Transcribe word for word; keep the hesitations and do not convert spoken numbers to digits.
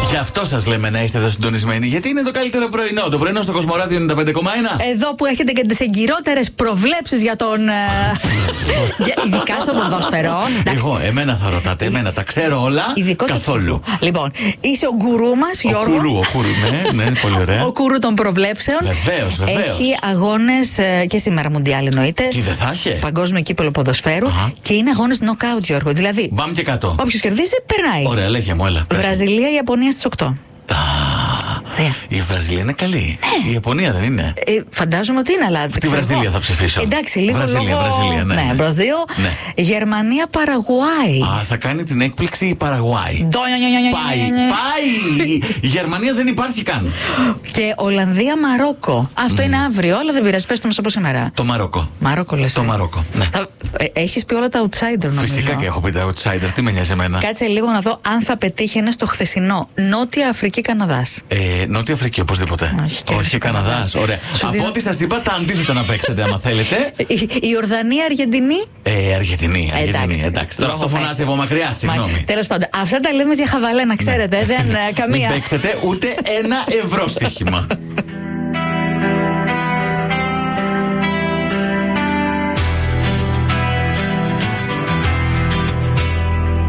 Γι' αυτό σας λέμε να είστε εδώ συντονισμένοι, γιατί είναι το καλύτερο πρωινό. Το πρωινό στο Κοσμοράδιο ενενήντα πέντε κόμμα ένα. Εδώ που έχετε και τις εγκυρότερες προβλέψεις για τον. για, ειδικά στο ποδόσφαιρο. Εγώ, εμένα θα ρωτάτε, εμένα τα ξέρω όλα. Καθόλου. Λοιπόν, είσαι ο γκουρού μας, Γιώργο. Ο γκουρού, ο γκουρού, ναι, ναι, πολύ ωραία. Ο γκουρού των προβλέψεων. Βεβαίως, βεβαίως. Έχει αγώνες και σήμερα Μουντιάλ εννοείται. Τι δεν θα είχε. Παγκόσμιο κύπελλο ποδοσφαίρου. Uh-huh. Και είναι αγώνες knockout, Γιώργο. Δηλαδή. Μπαμ και κάτω. Όποιος κερδίσει, περνάει. Ωραία, λέγε μου, έλα. Βραζιλία, Ιαπωνία στις οκτώ. Α, yeah. Η Βραζιλία είναι καλή. Yeah. Η Ιαπωνία δεν είναι. Ε, φαντάζομαι ότι είναι, αλλά. Στη Βραζιλία θα ψηφίσω. Εντάξει, λίγο Βραζιλία, λόγω... Βραζιλία, ναι. ναι, Βραζιλία. Ναι. Γερμανία, Παραγουάη. Α, θα κάνει την έκπληξη η Παραγουάη. Πάει, πάει. Η Γερμανία δεν υπάρχει καν. Και Ολλανδία, Μαρόκο. Αυτό mm. είναι αύριο, αλλά δεν πειράζει. Πες το μας από σήμερα. Το Μαρόκο. Μαρόκο λες. Το Μαρόκο. Ναι. Θα... Έχεις πει όλα τα outsider, νομίζω. Φυσικά και έχω πει τα outsider. Τι με νοιάζει εμένα. Κάτσε λίγο να δω αν θα πετύχει στο χθεσινό. Νότια Αφρική, Καναδάς. Ε, Νότια Αφρική, οπωσδήποτε. Όχι, Όχι Καναδάς. Ωραία. Από ό,τι σας είπα, τα αντίθετα να παίξετε, άμα θέλετε. Η Ορδανία, Αργεντινή. Ε, Αργεντινή. Αργεντινή. Εντάξει. Τώρα αυτό φωνάζει από μακριά, συγγνώμη. Τέλος πάντων, αυτά τα λέμε για χαβαλέ, να ξέρετε. Δεν καμία. Μην παίξετε ούτε ένα ευρώ στοίχημα.